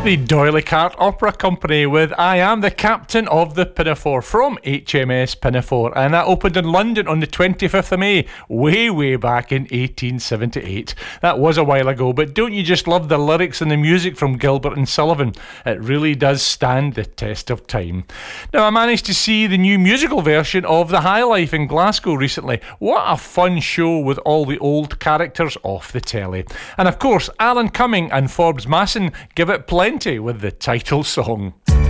The D'Oyly Carte Opera Company with I Am the Captain of the Pinafore from HMS Pinafore, and that opened in London on the 25th of May, way back in 1878. That was a while ago, but don't you just love the lyrics and the music from Gilbert and Sullivan? It really does stand the test of time. Now, I managed to see the new musical version of The High Life in Glasgow recently. What a fun show with all the old characters off the telly. And of course, Alan Cumming and Forbes Masson give it plenty with the title song.